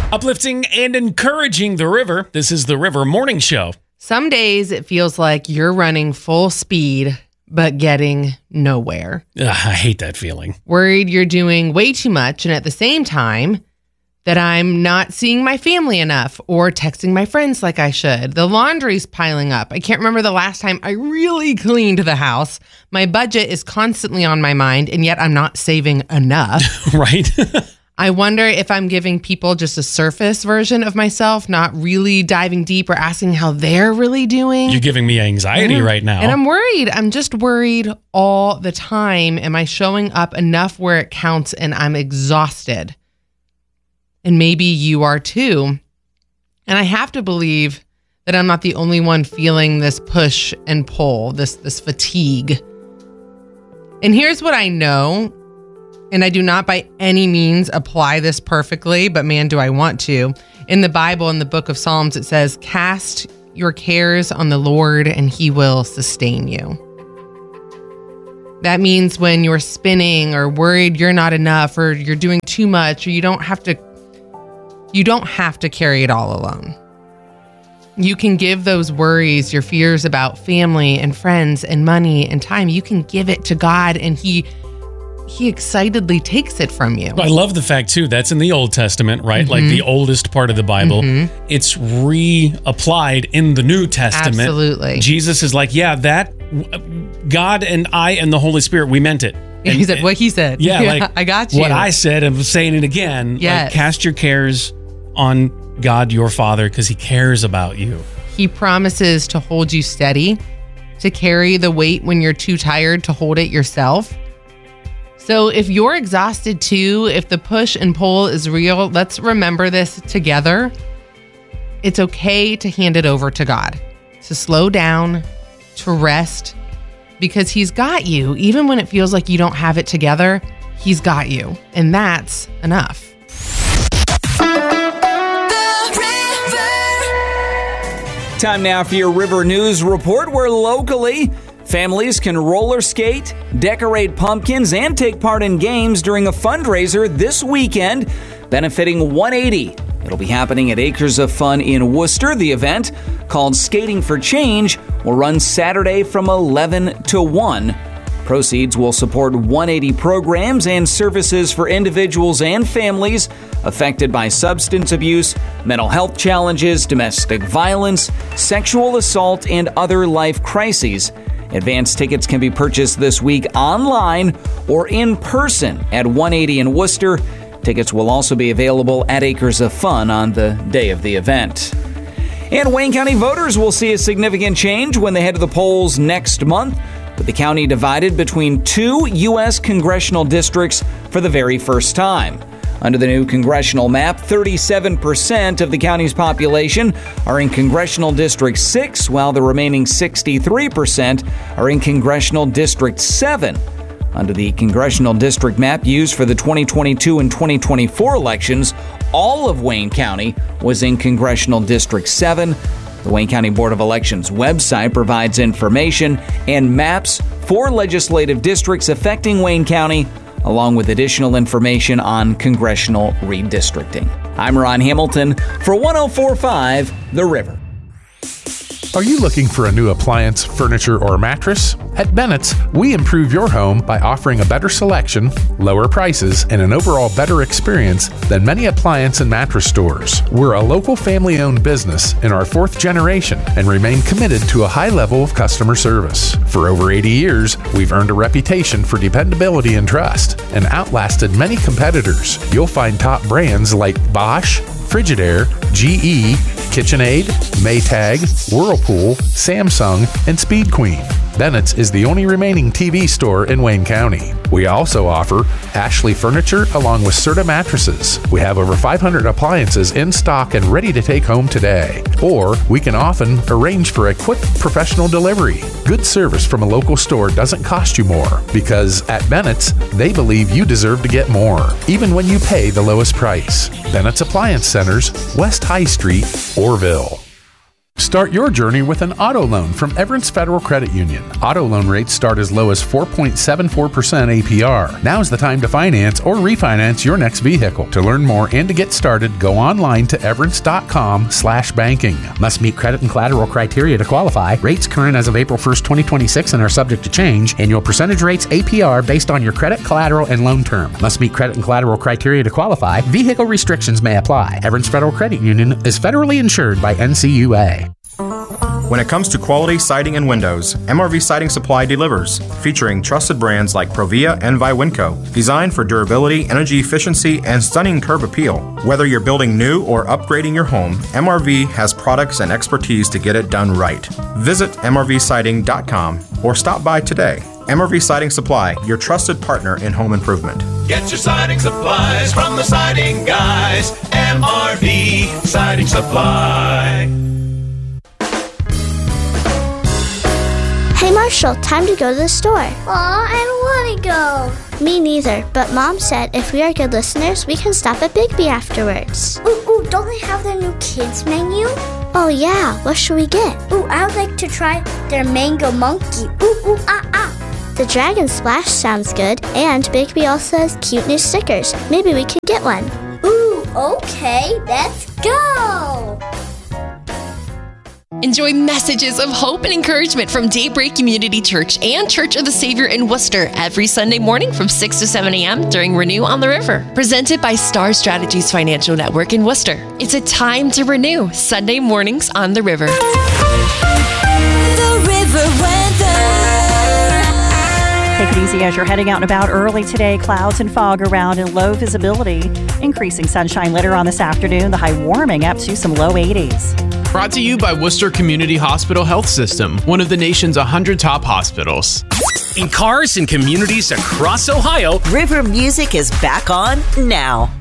Uplifting and encouraging the river. This is the River Morning Show. Some days it feels like you're running full speed, but getting nowhere. I hate that feeling. Worried you're doing way too much, and at the same time, that I'm not seeing my family enough or texting my friends like I should. The laundry's piling up. I can't remember the last time I really cleaned the house. My budget is constantly on my mind, and yet I'm not saving enough. Right? I wonder if I'm giving people just a surface version of myself, not really diving deep or asking how they're really doing. You're giving me anxiety right now. And I'm worried. I'm just worried all the time. Am I showing up enough where it counts and I'm exhausted? And maybe you are too. And I have to believe that I'm not the only one feeling this push and pull, this fatigue. And here's what I know. And I do not by any means apply this perfectly, but man, do I want to. In the Bible, in the book of Psalms, it says, cast your cares on the Lord and he will sustain you. That means when you're spinning or worried you're not enough or you're doing too much or you don't have to carry it all alone. You can give those worries, your fears about family and friends and money and time, you can give it to God and He excitedly takes it from you. I love the fact, too, that's in the Old Testament, right? Mm-hmm. Like the oldest part of the Bible. Mm-hmm. It's reapplied in the New Testament. Absolutely. Jesus is like, yeah, that God and I and the Holy Spirit, we meant it. And, he said what he said. Yeah, like I got you. What I said, I'm saying it again. Yes. Like, cast your cares on God, your Father, because he cares about you. He promises to hold you steady, to carry the weight when you're too tired to hold it yourself. So if you're exhausted too, if the push and pull is real, let's remember this together. It's okay to hand it over to God, to slow down, to rest, because he's got you. Even when it feels like you don't have it together, he's got you. And that's enough. Time now for your River News Report, where locally, families can roller skate, decorate pumpkins, and take part in games during a fundraiser this weekend benefiting 180. It'll be happening at Acres of Fun in Worcester. The event, called Skating for Change, will run Saturday from 11 to 1. Proceeds will support 180 programs and services for individuals and families affected by substance abuse, mental health challenges, domestic violence, sexual assault, and other life crises. Advance tickets can be purchased this week online or in person at 180 in Worcester. Tickets will also be available at Acres of Fun on the day of the event. And Wayne County voters will see a significant change when they head to the polls next month, with the county divided between two U.S. congressional districts for the very first time. Under the new congressional map, 37% of the county's population are in Congressional District 6, while the remaining 63% are in Congressional District 7. Under the congressional district map used for the 2022 and 2024 elections, all of Wayne County was in Congressional District 7. The Wayne County Board of Elections website provides information and maps for legislative districts affecting Wayne County, along with additional information on congressional redistricting. I'm Ron Hamilton for 104.5 The River. Are you looking for a new appliance, furniture, or mattress? At Bennett's, we improve your home by offering a better selection, lower prices, and an overall better experience than many appliance and mattress stores. We're a local family-owned business in our fourth generation and remain committed to a high level of customer service. For over 80 years, we've earned a reputation for dependability and trust and outlasted many competitors. You'll find top brands like Bosch, Frigidaire, GE, KitchenAid, Maytag, Whirlpool, Samsung, and Speed Queen. Bennett's is the only remaining TV store in Wayne County. We also offer Ashley Furniture along with Serta Mattresses. We have over 500 appliances in stock and ready to take home today. Or we can often arrange for a quick professional delivery. Good service from a local store doesn't cost you more because at Bennett's, they believe you deserve to get more, even when you pay the lowest price. Bennett's Appliance Centers, West High Street, Orville. Start your journey with an auto loan from Everence Federal Credit Union. Auto loan rates start as low as 4.74% APR. Now's the time to finance or refinance your next vehicle. To learn more and to get started, go online to everence.com/banking. Must meet credit and collateral criteria to qualify. Rates current as of April 1st, 2026 and are subject to change. Annual percentage rates APR based on your credit, collateral, and loan term. Must meet credit and collateral criteria to qualify. Vehicle restrictions may apply. Everence Federal Credit Union is federally insured by NCUA. When it comes to quality siding and windows, MRV Siding Supply delivers, featuring trusted brands like Provia and Viwinco, designed for durability, energy efficiency, and stunning curb appeal. Whether you're building new or upgrading your home, MRV has products and expertise to get it done right. Visit MRVsiding.com or stop by today. MRV Siding Supply, your trusted partner in home improvement. Get your siding supplies from the siding guys. MRV Siding Supply. Hey Marshall, time to go to the store. Aw, I don't want to go. Me neither, but Mom said if we are good listeners, we can stop at Bigby afterwards. Ooh, don't they have their new kids menu? Oh yeah, what should we get? Ooh, I would like to try their mango monkey. Ooh, ah. The Dragon Splash sounds good, and Bigby also has cute new stickers. Maybe we can get one. Ooh, okay, let's go. Enjoy messages of hope and encouragement from Daybreak Community Church and Church of the Savior in Worcester every Sunday morning from 6 to 7 a.m. during Renew on the River. Presented by Star Strategies Financial Network in Worcester. It's a time to renew. Sunday mornings on the River. The River weather. Take it easy as you're heading out and about early today. Clouds and fog around and low visibility. Increasing sunshine later on this afternoon. The high warming up to some low 80s. Brought to you by Worcester Community Hospital Health System, one of the nation's 100 top hospitals. In cars and communities across Ohio, River Music is back on now.